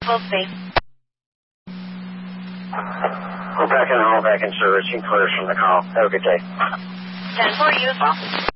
Full speed. We're back in the hall, back in service. You can clear us from the call. Have a good day. 10-4, you as well.